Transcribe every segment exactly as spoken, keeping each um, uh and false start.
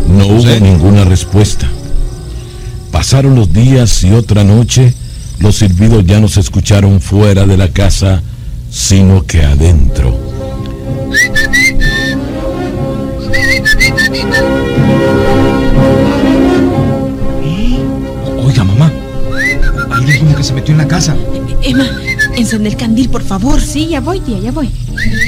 No hubo ¿Sí? ninguna respuesta. Pasaron los días y otra noche los silbidos ya no se escucharon fuera de la casa, sino que adentro. Oiga, mamá, alguien como que se metió en la casa. Emma, encende el candil, por favor. Sí, ya voy, tía, ya voy.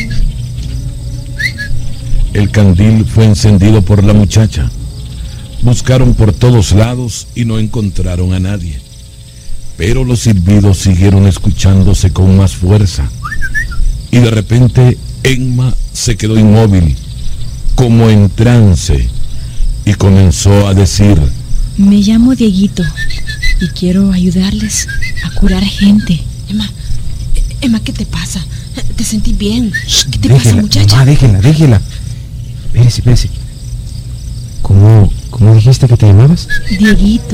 El candil fue encendido por la muchacha. Buscaron por todos lados y no encontraron a nadie. Pero los silbidos siguieron escuchándose con más fuerza. Y de repente Emma se quedó inmóvil, como en trance, y comenzó a decir: Me llamo Dieguito y quiero ayudarles a curar gente. Emma, Emma, ¿qué te pasa? ¿Te sentí bien? ¿Qué te Déjela, pasa, muchacha? mamá, déjela, déjela. Espérese, espérese. ¿Cómo, cómo dijiste que te llamabas? Dieguito.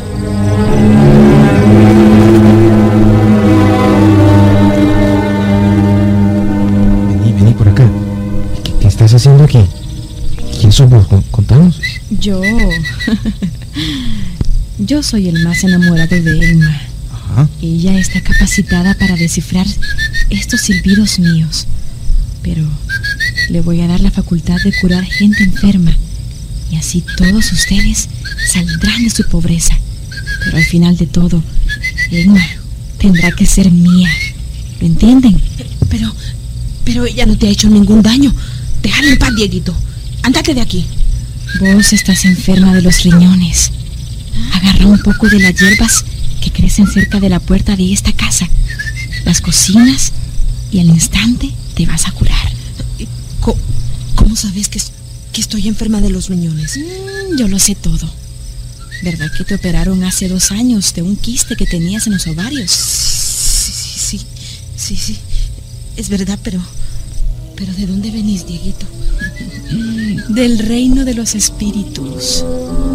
Vení, vení por acá. ¿Qué, qué estás haciendo aquí? ¿Quién sos vos? Contanos. Yo... Yo soy el más enamorado de Emma. Ajá. Ella está capacitada para descifrar estos silbidos míos. Pero le voy a dar la facultad de curar gente enferma. Y así todos ustedes saldrán de su pobreza. Pero al final de todo, Emma tendrá que ser mía. ¿Lo entienden? Pero, pero ella no te ha hecho ningún daño. Déjala en paz, Dieguito. Ándate de aquí. Vos estás enferma de los riñones. Agarra un poco de las hierbas que crecen cerca de la puerta de esta casa. Las cocinas y al instante te vas a curar. ¿Cómo, cómo sabes que, que estoy enferma de los riñones? Mm, yo lo sé todo. ¿Verdad que te operaron hace dos años de un quiste que tenías en los ovarios? Sí, sí, sí, sí, sí. Es verdad, pero... ¿Pero de dónde venís, Dieguito? Del reino de los espíritus.